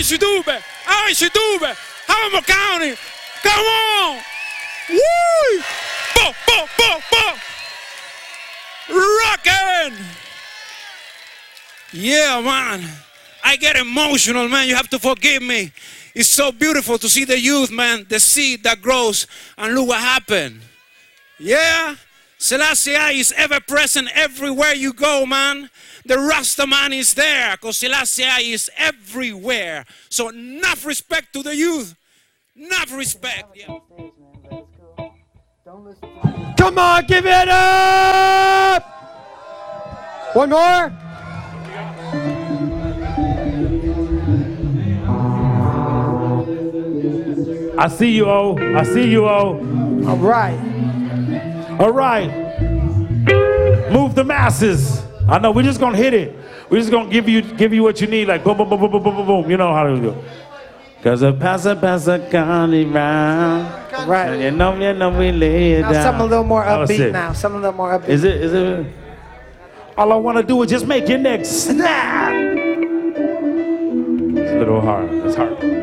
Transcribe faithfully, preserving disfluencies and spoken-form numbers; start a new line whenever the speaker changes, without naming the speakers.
Ay, si tuve! Ay, si tuve! Havamo County! Come on! Woo! Bo, bo, bo, bo! Rockin'! Yeah, man. I get emotional, man. You have to forgive me. It's so beautiful to see the youth, man. The seed that grows. And look what happened. Yeah? Selassie is ever present everywhere you go, man. The Rasta man is there because Selassie is everywhere. So enough respect to the youth. Enough respect. Yeah.
Come on, give it up! One more?
I see you, O. I see you, O.
All right.
All right. Move the masses. I know we're just gonna hit it. We're just gonna give you give you what you need, like boom, boom, boom, boom, boom, boom, boom, boom. You know how to do it. Cause a passa passa gone round.
Right.
You know, you know we lay it
Now
down.
something a little more
Now,
upbeat now. Something a little more upbeat.
Is it? Is it? All I wanna do is just make your neck snap. It's a little hard. It's hard.